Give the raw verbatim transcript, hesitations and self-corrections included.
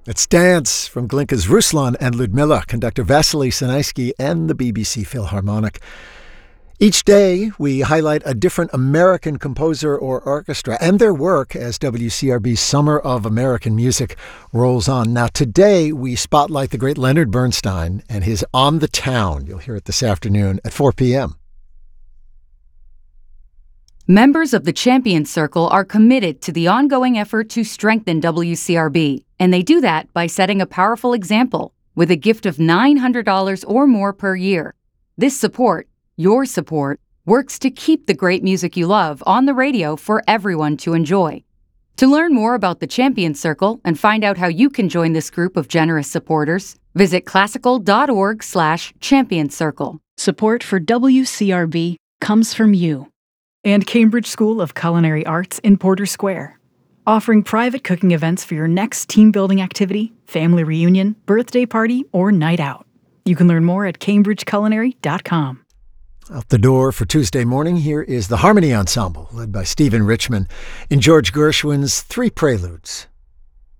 It's Dance from Glinka's Ruslan and Ludmilla, conductor Vasily Sinaisky, and the B B C Philharmonic. Each day, we highlight a different American composer or orchestra and their work as W C R B's Summer of American Music rolls on. Now, today, we spotlight the great Leonard Bernstein and his On the Town. You'll hear it this afternoon at four p.m. Members of the Champions Circle are committed to the ongoing effort to strengthen W C R B, and they do that by setting a powerful example with a gift of nine hundred dollars or more per year. This support, your support, works to keep the great music you love on the radio for everyone to enjoy. To learn more about the Champions Circle and find out how you can join this group of generous supporters, visit classical.org slash champion circle. Support for W C R B comes from you and Cambridge School of Culinary Arts in Porter Square, offering private cooking events for your next team-building activity, family reunion, birthday party, or night out. You can learn more at cambridge culinary dot com. Out the door for Tuesday morning, here is the Harmony Ensemble, led by Stephen Richman, in George Gershwin's Three Preludes.